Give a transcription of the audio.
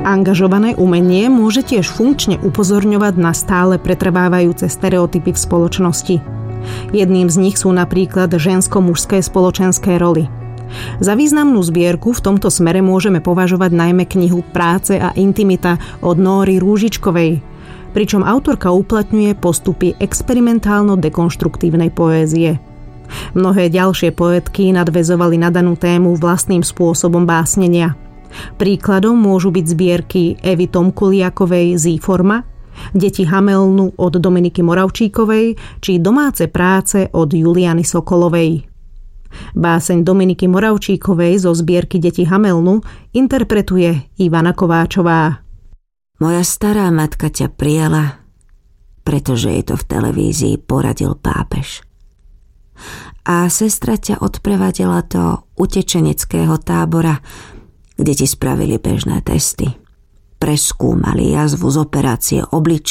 Angažované umenie môže tiež funkčne upozorňovať na stále pretrvávajúce stereotypy v spoločnosti. Jedným z nich sú napríklad žensko-mužské spoločenské roly. Za významnú zbierku v tomto smere môžeme považovať najmä knihu Práce a intimita od Nóry Rúžičkovej, pričom autorka uplatňuje postupy experimentálno-dekonštruktívnej poézie. Mnohé ďalšie poetky nadväzovali na danú tému vlastným spôsobom básnenia. Príkladom môžu byť zbierky Evy Tomkuliakovej Zíforma, Deti Hamelnu od Dominiky Moravčíkovej či Domáce práce od Juliany Sokolovej. Báseň Dominiky Moravčíkovej zo zbierky Deti Hamelnu interpretuje Ivana Kováčová. Moja stará matka ťa prijala, pretože jej to v televízii poradil pápež. A sestra ťa odprevadila do utečeneckého tábora, kde ti spravili bežné testy. Preskúmali jazvu z operácie obličia